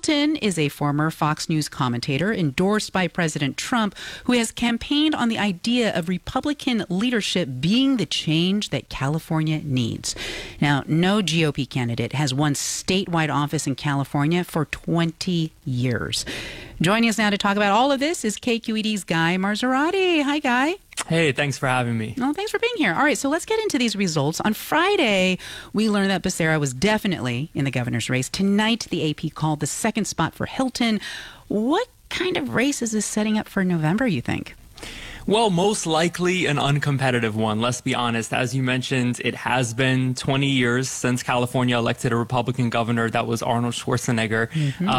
Hilton is a former Fox News commentator endorsed by President Trump, who has campaigned on the idea of Republican leadership being the change that California needs. Now, no GOP candidate has won statewide office in California for 20 years. Joining us now to talk about all of this is KQED's Guy Marzorati. Hi, Guy. Hey, thanks for having me. Well, thanks for being here. All right, so let's get into these results. On Friday, we learned that Becerra was definitely in the governor's race. Tonight, the AP called the second spot for Hilton. What kind of race is this setting up for November, you think? Well, most likely an uncompetitive one. Let's be honest. As you mentioned, it has been 20 years since California elected a Republican governor. That was Arnold Schwarzenegger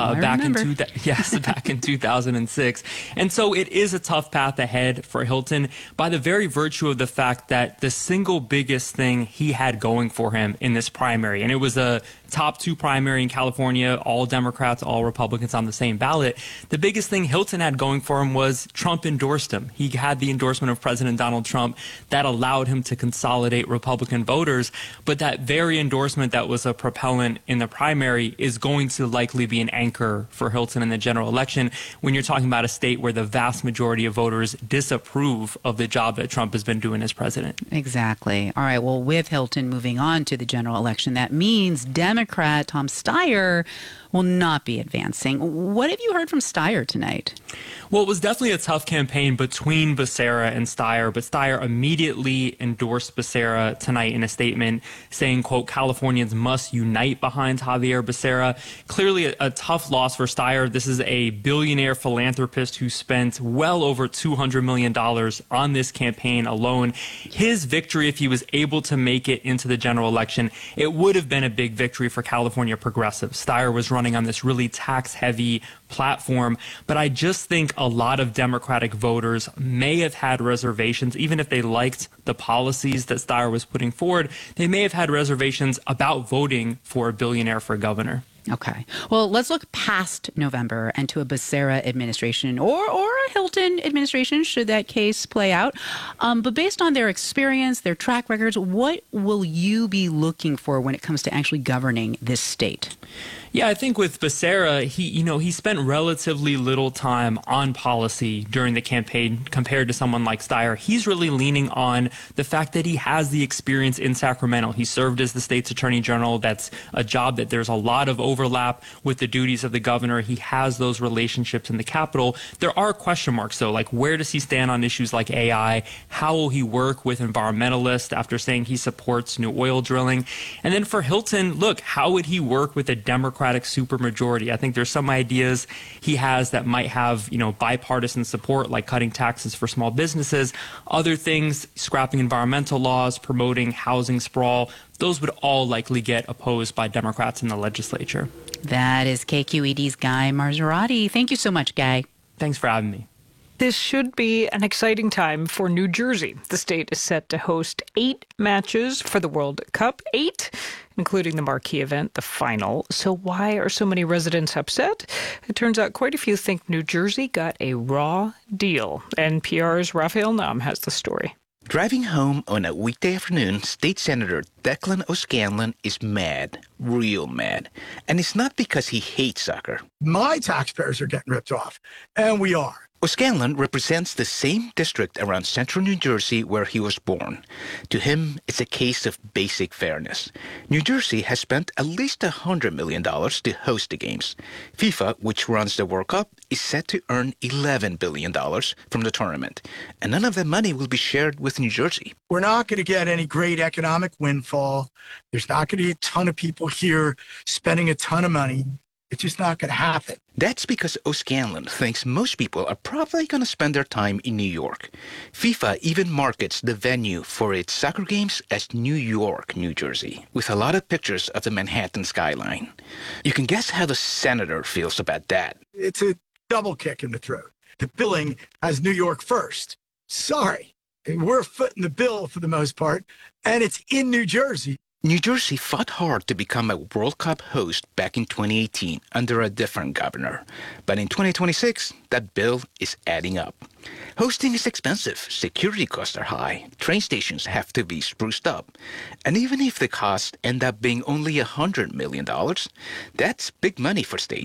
back in 2006. And so it is a tough path ahead for Hilton by the very virtue of the fact that the single biggest thing he had going for him in this primary, and it was a top two primary in California, all Democrats, all Republicans on the same ballot. The biggest thing Hilton had going for him was Trump endorsed him. He had the endorsement of President Donald Trump that allowed him to consolidate Republican voters. But that very endorsement that was a propellant in the primary is going to likely be an anchor for Hilton in the general election when you're talking about a state where the vast majority of voters disapprove of the job that Trump has been doing as president. Exactly. All right. Well, with Hilton moving on to the general election, that means Democrat Tom Steyer will not be advancing. What have you heard from Steyer tonight? Well, it was definitely a tough campaign between Becerra and Steyer, but Steyer immediately endorsed Becerra tonight in a statement saying, quote, Californians must unite behind Javier Becerra. Clearly a tough loss for Steyer. This is a billionaire philanthropist who spent well over $200 million on this campaign alone. His victory, if he was able to make it into the general election, it would have been a big victory for California progressives. Steyer was running on this really tax-heavy platform, but I just think a lot of Democratic voters may have had reservations, even if they liked the policies that Steyer was putting forward, they may have had reservations about voting for a billionaire for governor. Okay. Well, let's look past November and to a Becerra administration or a Hilton administration, should that case play out. But based on their experience, their track records, what will you be looking for when it comes to actually governing this state? Yeah, I think with Becerra, he spent relatively little time on policy during the campaign compared to someone like Steyer. He's really leaning on the fact that he has the experience in Sacramento. He served as the state's attorney general. That's a job that there's a lot of overlap with the duties of the governor. He has those relationships in the Capitol. There are question marks, though, like where does he stand on issues like AI? How will he work with environmentalists after saying he supports new oil drilling? And then for Hilton, look, how would he work with a Democratic supermajority? I think there's some ideas he has that might have, bipartisan support, like cutting taxes for small businesses. Other things, scrapping environmental laws, promoting housing sprawl, those would all likely get opposed by Democrats in the legislature. That is KQED's Guy Marzorati. Thank you so much, Guy. Thanks for having me. This should be an exciting time for New Jersey. The state is set to host 8 matches for the World Cup, 8, including the marquee event, the final. So why are so many residents upset? It turns out quite a few think New Jersey got a raw deal. NPR's Raphael Nam has the story. Driving home on a weekday afternoon, State Senator Declan O'Scanlan is mad, real mad. And it's not because he hates soccer. My taxpayers are getting ripped off, and we are. O'Scanlan represents the same district around central New Jersey where he was born. To him, it's a case of basic fairness. New Jersey has spent at least $100 million to host the games. FIFA, which runs the World Cup, is set to earn $11 billion from the tournament. And none of that money will be shared with New Jersey. We're not going to get any great economic windfall. There's not going to be a ton of people here spending a ton of money. It's just not going to happen. That's because O'Scanlan thinks most people are probably going to spend their time in New York. FIFA even markets the venue for its soccer games as New York, New Jersey, with a lot of pictures of the Manhattan skyline. You can guess how the senator feels about that. It's a double kick in the throat. The billing has New York first. Sorry. We're footing the bill for the most part, and it's in New Jersey. New Jersey fought hard to become a World Cup host back in 2018 under a different governor. But in 2026, that bill is adding up. Hosting is expensive, security costs are high, train stations have to be spruced up. And even if the costs end up being only $100 million, that's big money for states.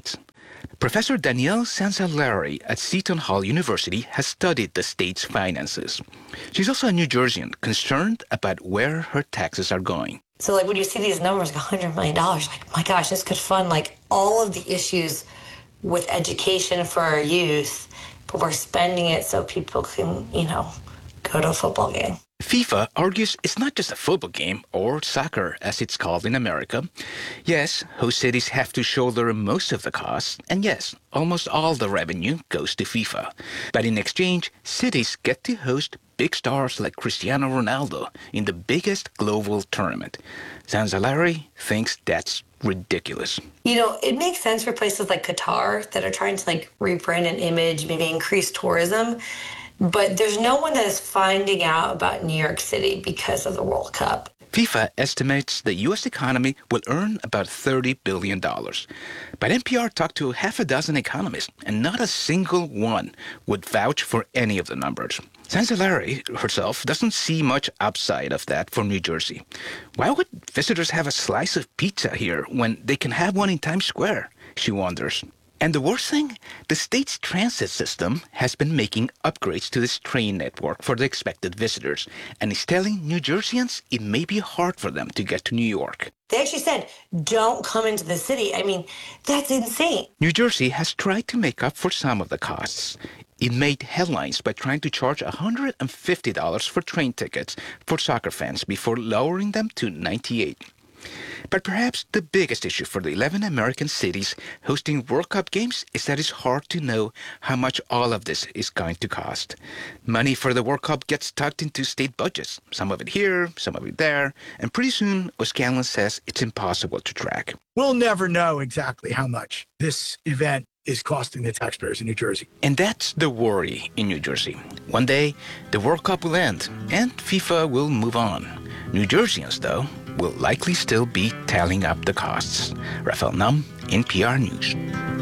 Professor Danielle Sansalari at Seton Hall University has studied the state's finances. She's also a New Jerseyan concerned about where her taxes are going. So when you see these numbers, like $100 million, my gosh, this could fund all of the issues with education for our youth, but we're spending it so people can, go to a football game. FIFA argues it's not just a football game, or soccer as it's called in America. Yes, host cities have to shoulder most of the costs, and yes, almost all the revenue goes to FIFA. But in exchange, cities get to host big stars like Cristiano Ronaldo in the biggest global tournament. Sansalari thinks that's ridiculous. It makes sense for places like Qatar that are trying to rebrand an image, maybe increase tourism. But there's no one that is finding out about New York City because of the World Cup. FIFA estimates the U.S. economy will earn about $30 billion. But NPR talked to half a dozen economists, and not a single one would vouch for any of the numbers. Sansalari herself doesn't see much upside of that for New Jersey. Why would visitors have a slice of pizza here when they can have one in Times Square? She wonders. And the worst thing, the state's transit system has been making upgrades to this train network for the expected visitors, and is telling New Jerseyans it may be hard for them to get to New York. They actually said, don't come into the city. That's insane. New Jersey has tried to make up for some of the costs. It made headlines by trying to charge $150 for train tickets for soccer fans before lowering them to $98. But perhaps the biggest issue for the 11 American cities hosting World Cup games is that it's hard to know how much all of this is going to cost. Money for the World Cup gets tucked into state budgets, some of it here, some of it there, and pretty soon, O'Scanlan says it's impossible to track. We'll never know exactly how much this event is costing the taxpayers in New Jersey. And that's the worry in New Jersey. One day, the World Cup will end, and FIFA will move on. New Jerseyans, though, will likely still be tallying up the costs. Rafael Nam, NPR News.